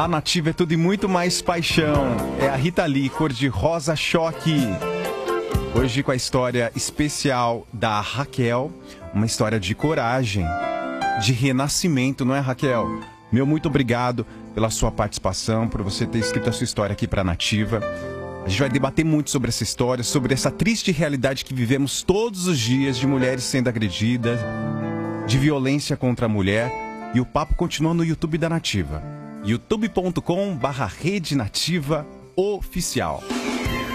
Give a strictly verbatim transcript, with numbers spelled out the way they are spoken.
A Nativa é tudo e muito mais paixão. É a Rita Lee, cor de rosa choque. Hoje com a história especial da Raquel, uma história de coragem, de renascimento, não é, Raquel? Meu muito obrigado pela sua participação, por você ter escrito a sua história aqui para a Nativa. A gente vai debater muito sobre essa história, sobre essa triste realidade que vivemos todos os dias de mulheres sendo agredidas, de violência contra a mulher. E o papo continua no YouTube da Nativa. youtube ponto com barra Rede Nativa Oficial.